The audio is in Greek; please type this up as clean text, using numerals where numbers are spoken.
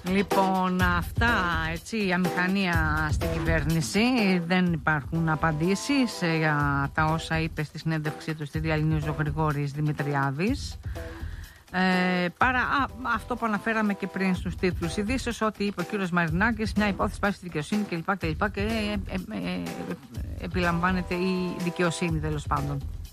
Λοιπόν, αυτά, έτσι, η αμηχανία στην κυβέρνηση. Δεν υπάρχουν απαντήσεις για τα όσα είπε στη συνέντευξή του στη Daily News ο Γρηγόρης Δημητριάδης. Παρά αυτό που αναφέραμε και πριν στους τίτλους ειδήσεως, ότι είπε ο κύριος Μαρινάκης, μια υπόθεση πάει στη δικαιοσύνη κλπ. Και επιλαμβάνεται η δικαιοσύνη, τέλος πάντων.